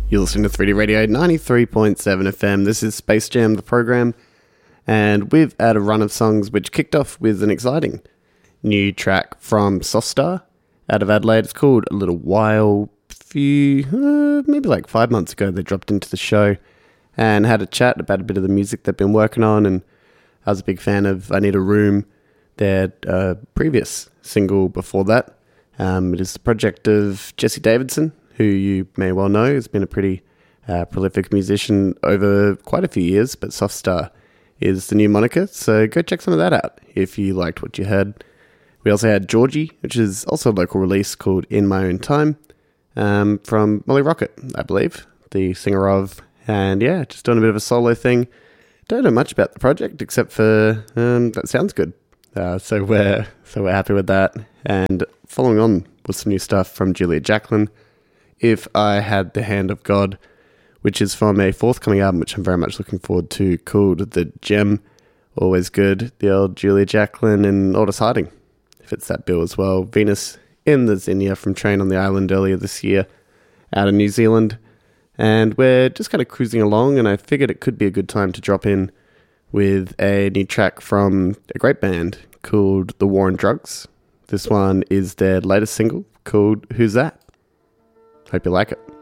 You're listening to 3D Radio 93.7 FM. This is Space Jam, the program, and we've had a run of songs which kicked off with an exciting new track from Softstar out of Adelaide. It's called A Little While. Maybe like 5 months ago, they dropped into the show and had a chat about a bit of the music they've been working on, and I was a big fan of I Need a Room, their previous single before that. It is the project of Jesse Davidson, who you may well know has been a pretty prolific musician over quite a few years, but Softstar is the new moniker, so go check some of that out if you liked what you heard. We also had Georgie, which is also a local release called In My Own Time, from Molly Rocket, I believe, the singer of, and yeah, just doing a bit of a solo thing. Don't know much about the project except for that sounds good, so we're happy with that. And following on with some new stuff from Julia Jacklin, If I Had the Hand of God, which is from a forthcoming album, which I'm very much looking forward to, called The Gem. Always good. The old Julia Jacklin and Otis Harding fits that bill as well. Venus in the Zinnia from Train on the Island earlier this year out of New Zealand. And we're just kind of cruising along, and I figured it could be a good time to drop in with a new track from a great band called The War on Drugs. This one is their latest single called Who's That? Hope you like it.